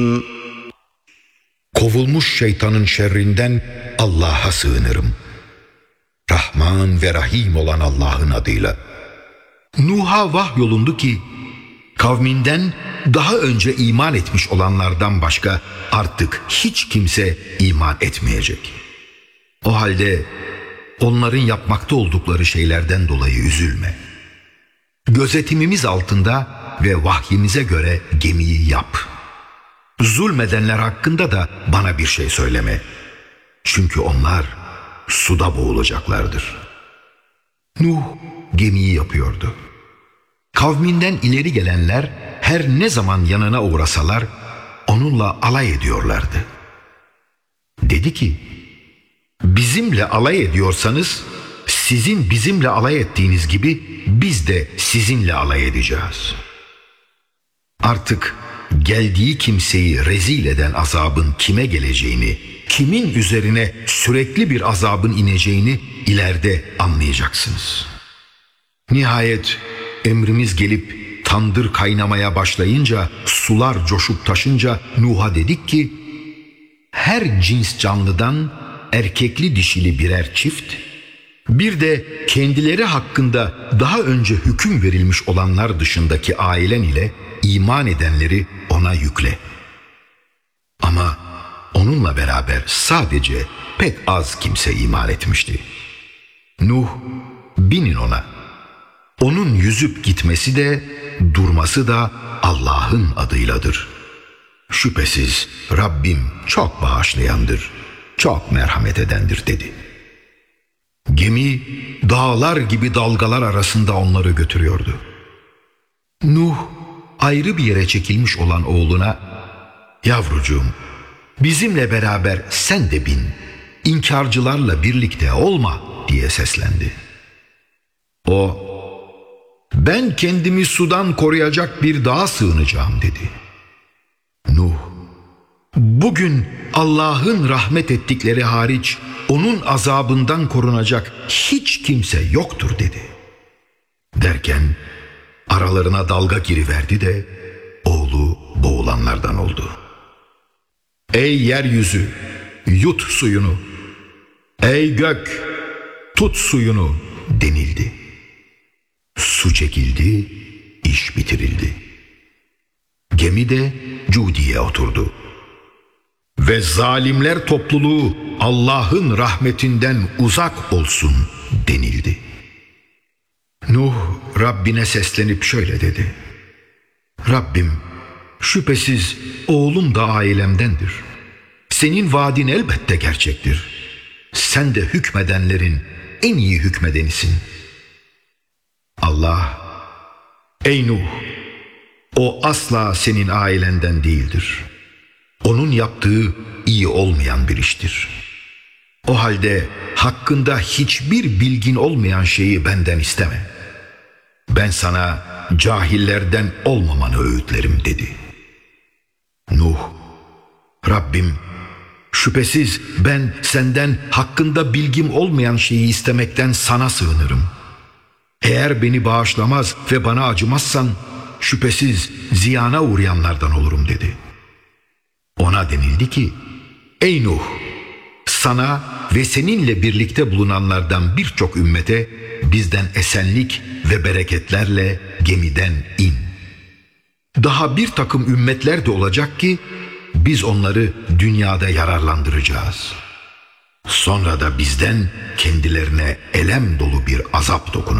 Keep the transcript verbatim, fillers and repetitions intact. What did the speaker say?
Kovulmuş şeytanın şerrinden Allah'a sığınırım. Rahman ve Rahim olan Allah'ın adıyla. Nuh'a vahyolundu ki kavminden daha önce iman etmiş olanlardan başka artık hiç kimse iman etmeyecek. O halde onların yapmakta oldukları şeylerden dolayı üzülme. Gözetimimiz altında ve vahyimize göre gemiyi yap. Zulmedenler hakkında da bana bir şey söyleme. Çünkü onlar suda boğulacaklardır. Nuh gemiyi yapıyordu. Kavminden ileri gelenler her ne zaman yanına uğrasalar onunla alay ediyorlardı. Dedi ki, bizimle alay ediyorsanız sizin bizimle alay ettiğiniz gibi biz de sizinle alay edeceğiz. Artık geldiği kimseyi rezil eden azabın kime geleceğini, kimin üzerine sürekli bir azabın ineceğini ileride anlayacaksınız. Nihayet emrimiz gelip tandır kaynamaya başlayınca, sular coşup taşınca Nuh'a dedik ki, her cins canlıdan erkekli dişili birer çift, bir de kendileri hakkında daha önce hüküm verilmiş olanlar dışındaki ailen ile iman edenleri ona yükle. Ama onunla beraber sadece pek az kimse iman etmişti. Nuh, binin ona. Onun yüzüp gitmesi de durması da Allah'ın adıyladır. Şüphesiz Rabbim çok bağışlayandır, çok merhamet edendir dedi. Gemi dağlar gibi dalgalar arasında onları götürüyordu. Nuh ayrı bir yere çekilmiş olan oğluna, yavrucuğum bizimle beraber sen de bin, inkarcılarla birlikte olma diye seslendi. O, ben kendimi sudan koruyacak bir dağa sığınacağım dedi. Nuh, bugün Allah'ın rahmet ettikleri hariç onun azabından korunacak hiç kimse yoktur dedi. Derken aralarına dalga giriverdi de oğlu boğulanlardan oldu. Ey yeryüzü, yut suyunu. Ey gök, tut suyunu denildi. Su çekildi, iş bitirildi. Gemi de Cudi'ye oturdu. Ve zalimler topluluğu Allah'ın rahmetinden uzak olsun denildi. Nuh Rabbine seslenip şöyle dedi. Rabbim, şüphesiz oğlum da ailemdendir. Senin vaadin elbette gerçektir. Sen de hükmedenlerin en iyi hükmedenisin. Allah, ey Nuh, o asla senin ailenden değildir. Onun yaptığı iyi olmayan bir iştir. O halde hakkında hiçbir bilgin olmayan şeyi benden isteme. Ben sana cahillerden olmamanı öğütlerim dedi. Nuh, Rabbim, şüphesiz ben senden hakkında bilgim olmayan şeyi istemekten sana sığınırım. Eğer beni bağışlamaz ve bana acımazsan şüphesiz ziyana uğrayanlardan olurum dedi. Ona denildi ki, ey Nuh, sana ve seninle birlikte bulunanlardan birçok ümmete bizden esenlik ve bereketlerle gemiden in. Daha bir takım ümmetler de olacak ki biz onları dünyada yararlandıracağız. Sonra da bizden kendilerine elem dolu bir azap dokunacak.